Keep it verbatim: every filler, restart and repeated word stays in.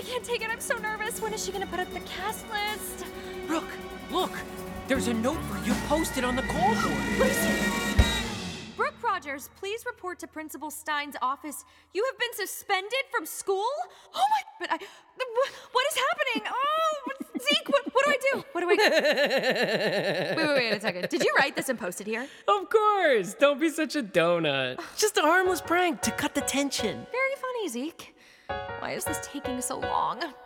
can't take it. I'm so nervous. When is she gonna put up the cast list? Brooke, look. There's a note for you posted on the call board. What is it? Brooke Rogers, please report to Principal Stein's office. You have been suspended from school? Oh my, but I, what is happening? Oh, Zeke, what, what do I do? What do I do? Wait, wait, wait a second. Did you write this and post it here? Of course. Don't be such a donut. Just a harmless prank to cut the tension. Very funny, Zeke. Why is this taking so long?